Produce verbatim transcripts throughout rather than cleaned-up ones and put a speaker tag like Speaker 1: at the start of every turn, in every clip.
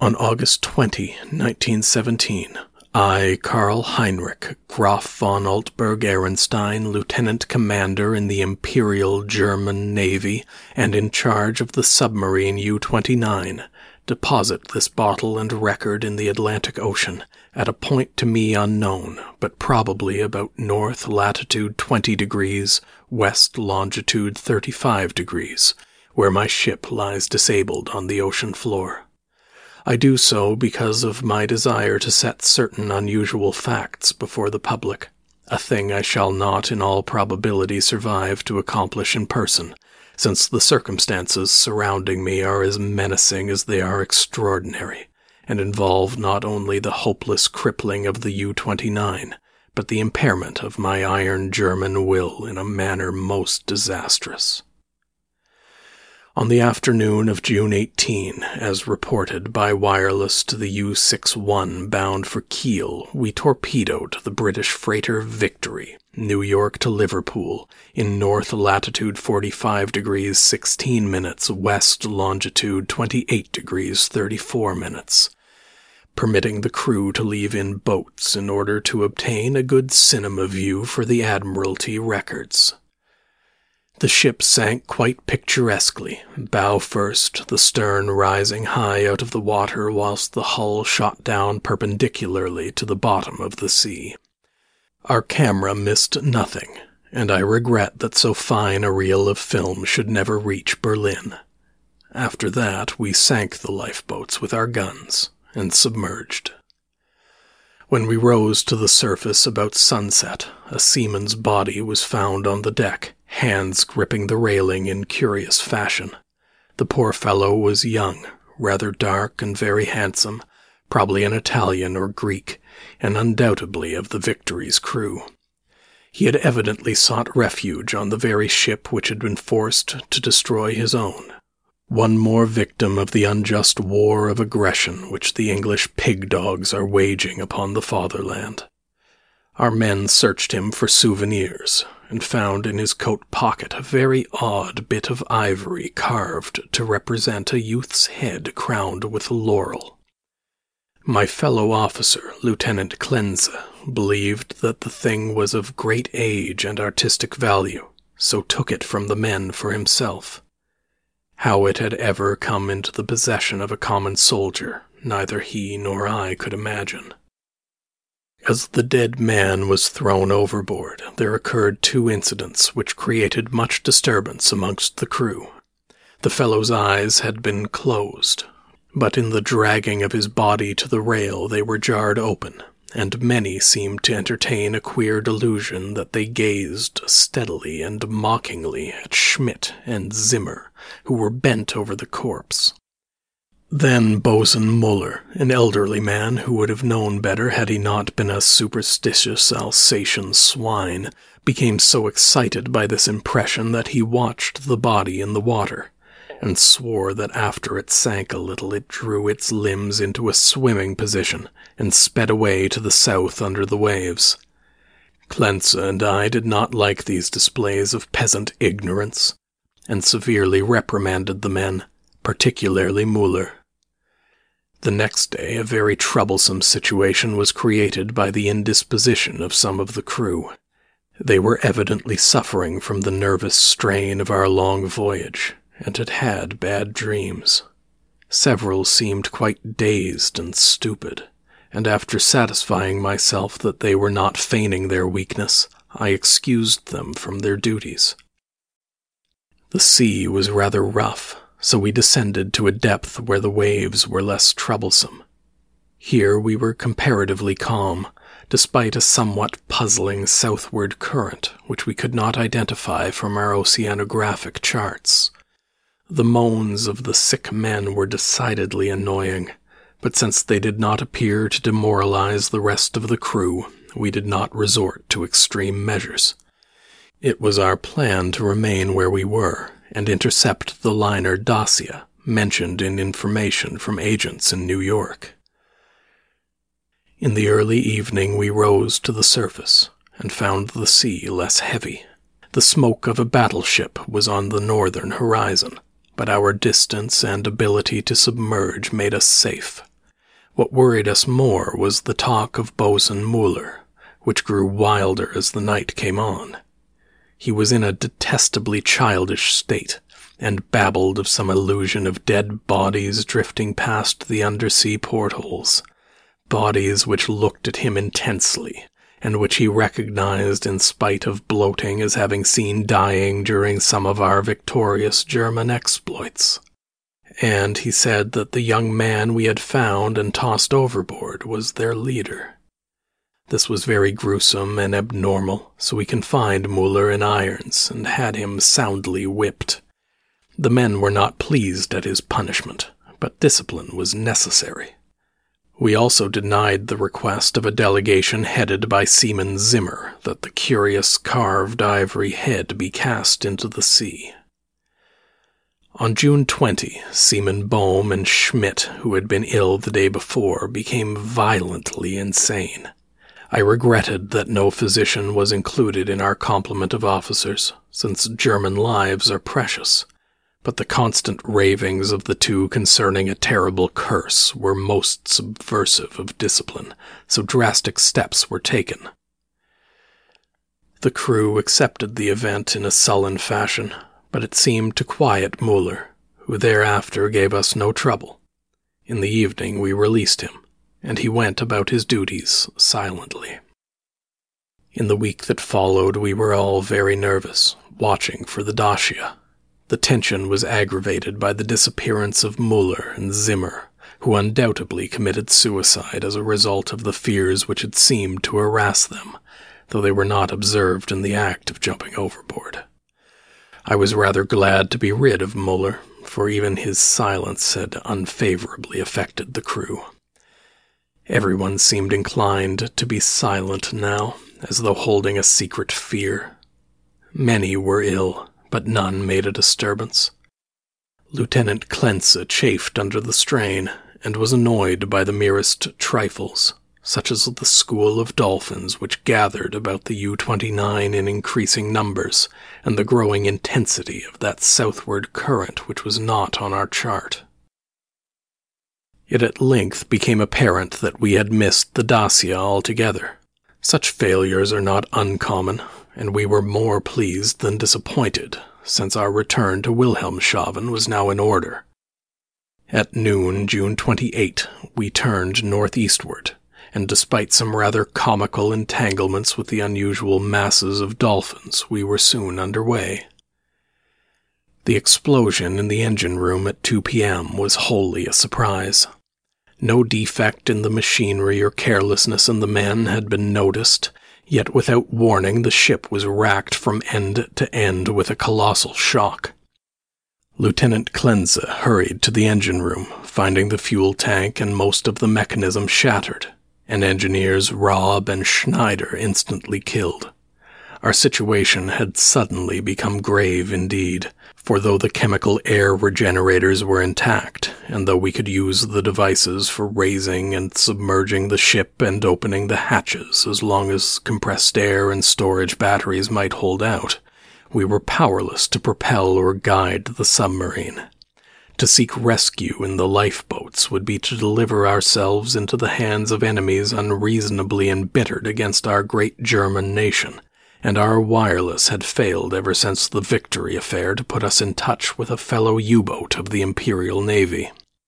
Speaker 1: On August twentieth, nineteen seventeen, I, Karl Heinrich, Graf von Altberg-Ehrenstein, Lieutenant Commander in the Imperial German Navy and in charge of the submarine U twenty-nine, deposit this bottle and record in the Atlantic Ocean at a point to me unknown, but probably about north latitude twenty degrees, west longitude thirty-five degrees, where my ship lies disabled on the ocean floor. I do so because of my desire to set certain unusual facts before the public, a thing I shall not in all probability survive to accomplish in person, since the circumstances surrounding me are as menacing as they are extraordinary, and involve not only the hopeless crippling of the U twenty-nine, but the impairment of my iron German will in a manner most disastrous. On the afternoon of June eighteenth, as reported by wireless to the U sixty-one bound for Kiel, we torpedoed the British freighter Victory, New York to Liverpool, in north latitude forty-five degrees sixteen minutes, west longitude twenty-eight degrees thirty-four minutes, permitting the crew to leave in boats in order to obtain a good cinema view for the Admiralty records. The ship sank quite picturesquely, bow first, the stern rising high out of the water whilst the hull shot down perpendicularly to the bottom of the sea. Our camera missed nothing, and I regret that so fine a reel of film should never reach Berlin. After that, we sank the lifeboats with our guns and submerged. When we rose to the surface about sunset, a seaman's body was found on the deck, hands gripping the railing in curious fashion. The poor fellow was young, rather dark and very handsome, probably an Italian or Greek, and undoubtedly of the Victory's crew. He had evidently sought refuge on the very ship which had been forced to destroy his own. One more victim of the unjust war of aggression which the English pig-dogs are waging upon the fatherland. Our men searched him for souvenirs, and found in his coat pocket a very odd bit of ivory carved to represent a youth's head crowned with laurel. My fellow officer, Lieutenant Klenze, believed that the thing was of great age and artistic value, so took it from the men for himself. How it had ever come into the possession of a common soldier, neither he nor I could imagine. As the dead man was thrown overboard, there occurred two incidents which created much disturbance amongst the crew. The fellow's eyes had been closed, but in the dragging of his body to the rail they were jarred open, and many seemed to entertain a queer delusion that they gazed steadily and mockingly at Schmidt and Zimmer, who were bent over the corpse. Then Bosun Muller, an elderly man who would have known better had he not been a superstitious Alsatian swine, became so excited by this impression that he watched the body in the water, and swore that after it sank a little it drew its limbs into a swimming position and sped away to the south under the waves. Klenze and I did not like these displays of peasant ignorance, and severely reprimanded the men, particularly Muller. The next day a very troublesome situation was created by the indisposition of some of the crew. They were evidently suffering from the nervous strain of our long voyage, and had had bad dreams. Several seemed quite dazed and stupid, and after satisfying myself that they were not feigning their weakness, I excused them from their duties. The sea was rather rough, so we descended to a depth where the waves were less troublesome. Here we were comparatively calm, despite a somewhat puzzling southward current which we could not identify from our oceanographic charts. The moans of the sick men were decidedly annoying, but since they did not appear to demoralize the rest of the crew, we did not resort to extreme measures. It was our plan to remain where we were and intercept the liner Dacia, mentioned in information from agents in New York. In the early evening we rose to the surface and found the sea less heavy. The smoke of a battleship was on the northern horizon, but our distance and ability to submerge made us safe. What worried us more was the talk of Bosun Muller, which grew wilder as the night came on. He was in a detestably childish state, and babbled of some illusion of dead bodies drifting past the undersea portholes, bodies which looked at him intensely, and which he recognized in spite of bloating as having seen dying during some of our victorious German exploits. And he said that the young man we had found and tossed overboard was their leader. This was very gruesome and abnormal, so we confined Muller in irons and had him soundly whipped. The men were not pleased at his punishment, but discipline was necessary. We also denied the request of a delegation headed by Seaman Zimmer that the curious carved ivory head be cast into the sea. On June twentieth, Seaman Bohm and Schmidt, who had been ill the day before, became violently insane. I regretted that no physician was included in our complement of officers, since German lives are precious, but the constant ravings of the two concerning a terrible curse were most subversive of discipline, so drastic steps were taken. The crew accepted the event in a sullen fashion, but it seemed to quiet Muller, who thereafter gave us no trouble. In the evening we released him, and he went about his duties silently. In the week that followed we were all very nervous, watching for the Dacia. The tension was aggravated by the disappearance of Muller and Zimmer, who undoubtedly committed suicide as a result of the fears which had seemed to harass them, though they were not observed in the act of jumping overboard. I was rather glad to be rid of Muller, for even his silence had unfavorably affected the crew. Everyone seemed inclined to be silent now, as though holding a secret fear. Many were ill, but none made a disturbance. Lieutenant Klenze chafed under the strain, and was annoyed by the merest trifles, such as the school of dolphins which gathered about the U twenty-nine in increasing numbers, and the growing intensity of that southward current which was not on our chart. It at length became apparent that we had missed the Dacia altogether. Such failures are not uncommon, and we were more pleased than disappointed, since our return to Wilhelmshaven was now in order. At noon, June twenty-eighth, we turned northeastward, and despite some rather comical entanglements with the unusual masses of dolphins, we were soon under way. The explosion in the engine room at two p.m. was wholly a surprise. No defect in the machinery or carelessness in the men had been noticed, yet without warning the ship was racked from end to end with a colossal shock. Lieutenant Klenze hurried to the engine room, finding the fuel tank and most of the mechanism shattered, and engineers Raab and Schneider instantly killed. Our situation had suddenly become grave indeed, for though the chemical air regenerators were intact, and though we could use the devices for raising and submerging the ship and opening the hatches as long as compressed air and storage batteries might hold out, we were powerless to propel or guide the submarine. To seek rescue in the lifeboats would be to deliver ourselves into the hands of enemies unreasonably embittered against our great German nation, and our wireless had failed ever since the Victory affair to put us in touch with a fellow U-boat of the Imperial Navy.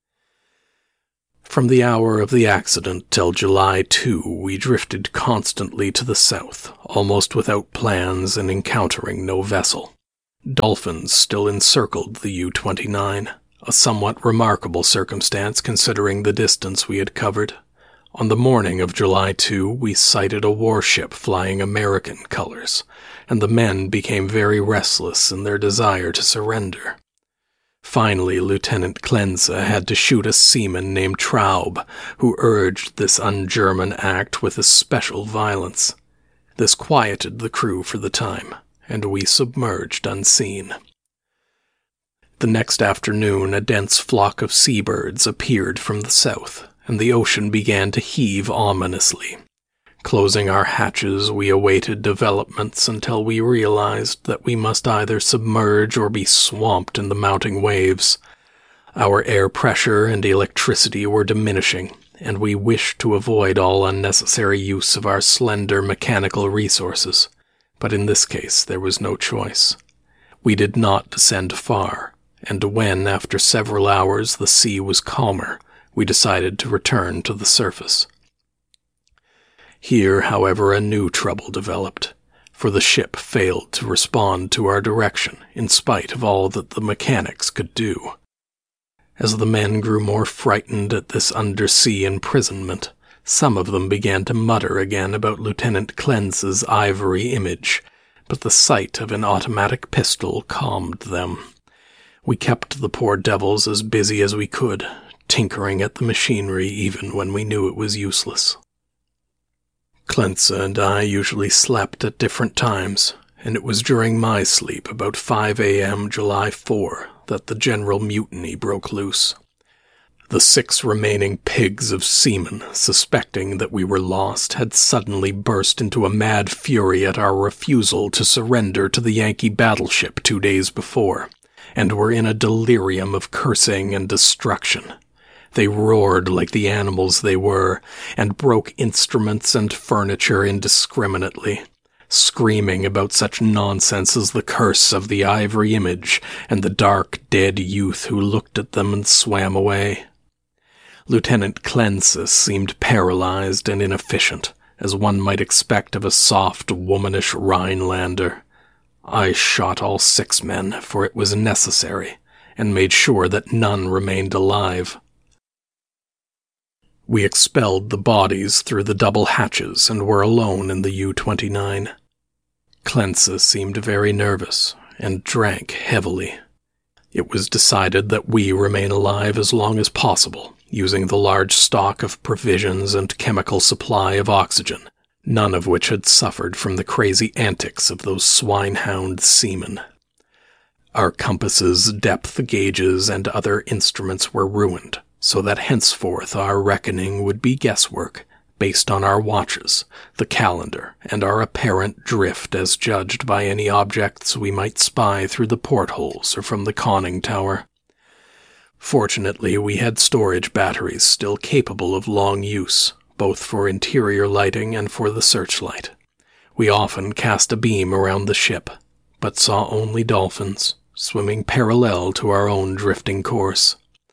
Speaker 1: From the hour of the accident till July second, we drifted constantly to the south, almost without plans and encountering no vessel. Dolphins still encircled the U twenty-nine, a somewhat remarkable circumstance considering the distance we had covered. On the morning of July second, we sighted a warship flying American colors, and the men became very restless in their desire to surrender. Finally, Lieutenant Klenze had to shoot a seaman named Traub, who urged this un-German act with especial violence. This quieted the crew for the time, and we submerged unseen. The next afternoon a dense flock of seabirds appeared from the south, and the ocean began to heave ominously. Closing our hatches, we awaited developments until we realized that we must either submerge or be swamped in the mounting waves. Our air pressure and electricity were diminishing, and we wished to avoid all unnecessary use of our slender mechanical resources, but in this case there was no choice. We did not descend far, and when, after several hours, the sea was calmer, we decided to return to the surface. Here, however, a new trouble developed, for the ship failed to respond to our direction in spite of all that the mechanics could do. As the men grew more frightened at this undersea imprisonment, some of them began to mutter again about Lieutenant Clence's ivory image, but the sight of an automatic pistol calmed them. We kept the poor devils as busy as we could, tinkering at the machinery even when we knew it was useless. Clence and I usually slept at different times, and it was during my sleep about five a m July fourth that the general mutiny broke loose. The six remaining pigs of seamen, suspecting that we were lost, had suddenly burst into a mad fury at our refusal to surrender to the Yankee battleship two days before, and were in a delirium of cursing and destruction. They roared like the animals they were, and broke instruments and furniture indiscriminately, screaming about such nonsense as the curse of the ivory image and the dark, dead youth who looked at them and swam away. Lieutenant Clence seemed paralyzed and inefficient, as one might expect of a soft, womanish Rhinelander. I shot all six men, for it was necessary, and made sure that none remained alive. We expelled the bodies through the double hatches and were alone in the U twenty-nine. Clence seemed very nervous and drank heavily. It was decided that we remain alive as long as possible, using the large stock of provisions and chemical supply of oxygen, none of which had suffered from the crazy antics of those swine-hound seamen. Our compasses, depth gauges, and other instruments were ruined, so that henceforth our reckoning would be guesswork, based on our watches, the calendar, and our apparent drift as judged by any objects we might spy through the portholes or from the conning tower. Fortunately, we had storage batteries still capable of long use, both for interior lighting and for the searchlight. We often cast a beam around the ship, but saw only dolphins, swimming parallel to our own drifting course.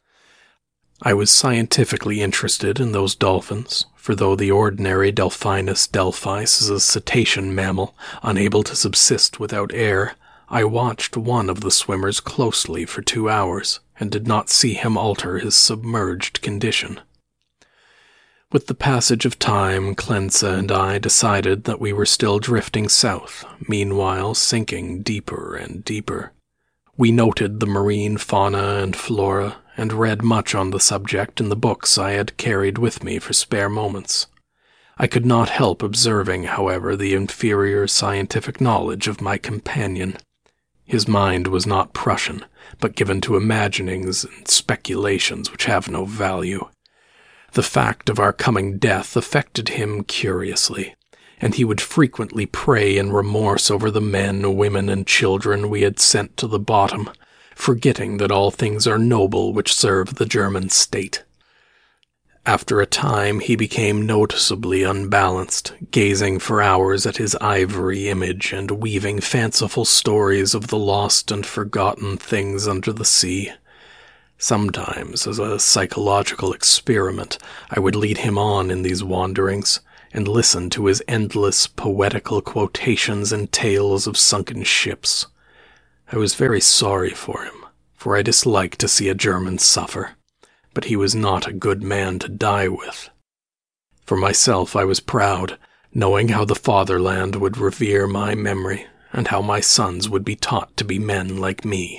Speaker 1: I was scientifically interested in those dolphins, for though the ordinary Delphinus delphis is a cetacean mammal, unable to subsist without air, I watched one of the swimmers closely for two hours, and did not see him alter his submerged condition. With the passage of time, Clence and I decided that we were still drifting south, meanwhile sinking deeper and deeper. We noted the marine fauna and flora, and read much on the subject in the books I had carried with me for spare moments. I could not help observing, however, the inferior scientific knowledge of my companion. His mind was not Prussian, but given to imaginings and speculations which have no value. The fact of our coming death affected him curiously, and he would frequently pray in remorse over the men, women, and children we had sent to the bottom, forgetting that all things are noble which serve the German state. After a time he became noticeably unbalanced, gazing for hours at his ivory image and weaving fanciful stories of the lost and forgotten things under the sea. Sometimes, as a psychological experiment, I would lead him on in these wanderings, and listen to his endless poetical quotations and tales of sunken ships. I was very sorry for him, for I disliked to see a German suffer, but he was not a good man to die with. For myself I was proud, knowing how the fatherland would revere my memory, and how my sons would be taught to be men like me.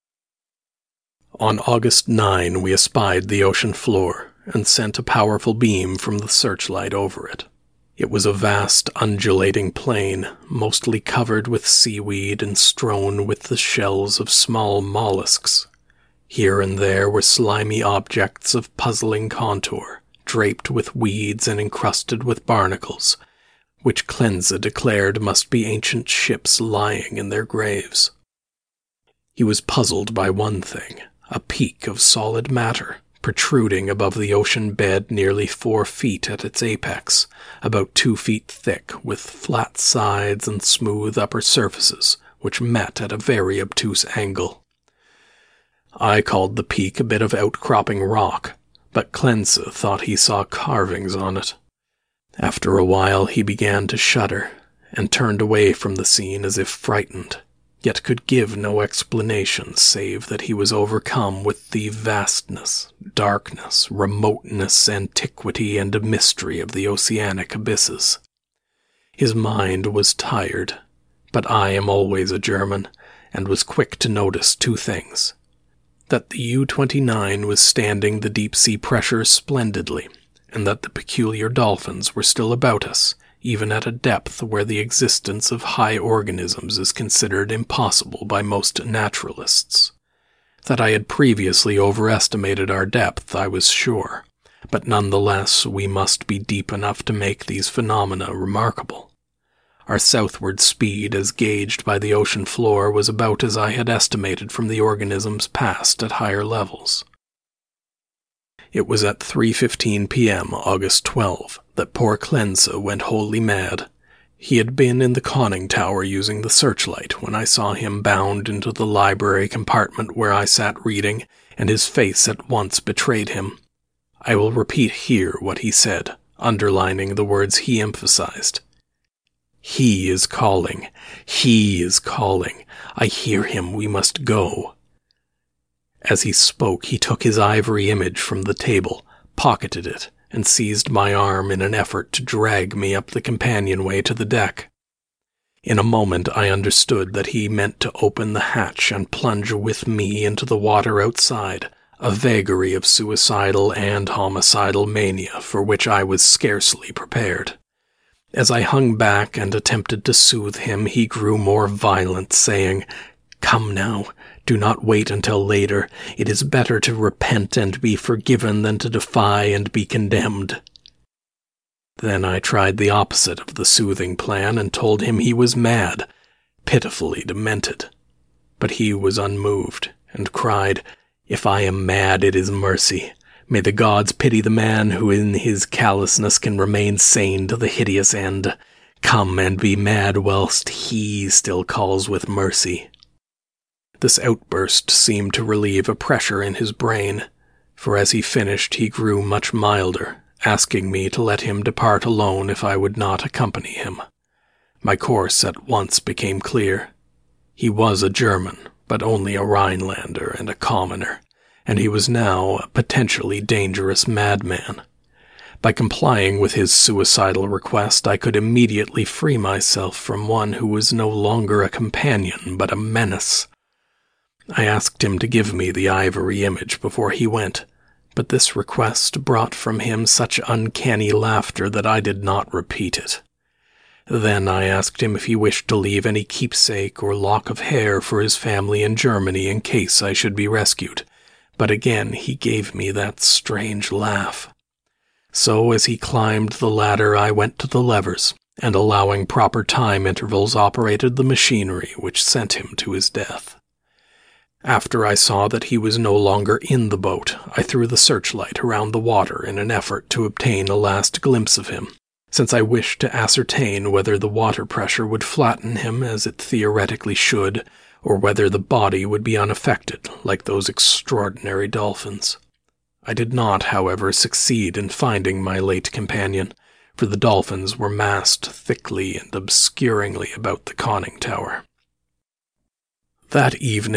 Speaker 1: On August ninth we espied the ocean floor, and sent a powerful beam from the searchlight over it. It was a vast, undulating plain, mostly covered with seaweed and strewn with the shells of small mollusks. Here and there were slimy objects of puzzling contour, draped with weeds and encrusted with barnacles, which Clence declared must be ancient ships lying in their graves. He was puzzled by one thing, a peak of solid matter, protruding above the ocean bed nearly four feet at its apex, about two feet thick, with flat sides and smooth upper surfaces, which met at a very obtuse angle. I called the peak a bit of outcropping rock, but Clensa thought he saw carvings on it. After a while he began to shudder, and turned away from the scene as if frightened, yet could give no explanation save that he was overcome with the vastness, darkness, remoteness, antiquity, and mystery of the oceanic abysses. His mind was tired, but I am always a German, and was quick to notice two things. That the U twenty-nine was standing the deep-sea pressure splendidly, and that the peculiar dolphins were still about us, even at a depth where the existence of high organisms is considered impossible by most naturalists. That I had previously overestimated our depth, I was sure, but nonetheless we must be deep enough to make these phenomena remarkable. Our southward speed, as gauged by the ocean floor, was about as I had estimated from the organisms passed at higher levels. It was at three fifteen p m August twelfth that poor Clensa went wholly mad. He had been in the conning tower using the searchlight when I saw him bound into the library compartment where I sat reading, and his face at once betrayed him. I will repeat here what he said, underlining the words he emphasized. "He is calling. He is calling. I hear him. We must go." As he spoke, he took his ivory image from the table, pocketed it, and seized my arm in an effort to drag me up the companionway to the deck. In a moment I understood that he meant to open the hatch and plunge with me into the water outside, a vagary of suicidal and homicidal mania for which I was scarcely prepared. As I hung back and attempted to soothe him, he grew more violent, saying, "Come now, do not wait until later. It is better to repent and be forgiven than to defy and be condemned." Then I tried the opposite of the soothing plan and told him he was mad, pitifully demented. But he was unmoved, and cried, "If I am mad, it is mercy. May the gods pity the man who in his callousness can remain sane to the hideous end. Come and be mad whilst he still calls with mercy." This outburst seemed to relieve a pressure in his brain, for as he finished he grew much milder, asking me to let him depart alone if I would not accompany him. My course at once became clear. He was a German, but only a Rhinelander and a commoner, and he was now a potentially dangerous madman. By complying with his suicidal request, I could immediately free myself from one who was no longer a companion but a menace. I asked him to give me the ivory image before he went, but this request brought from him such uncanny laughter that I did not repeat it. Then I asked him if he wished to leave any keepsake or lock of hair for his family in Germany in case I should be rescued, but again he gave me that strange laugh. So as he climbed the ladder I went to the levers, and allowing proper time intervals operated the machinery which sent him to his death. After I saw that he was no longer in the boat, I threw the searchlight around the water in an effort to obtain a last glimpse of him, since I wished to ascertain whether the water pressure would flatten him as it theoretically should, or whether the body would be unaffected like those extraordinary dolphins. I did not, however, succeed in finding my late companion, for the dolphins were massed thickly and obscuringly about the conning tower. That evening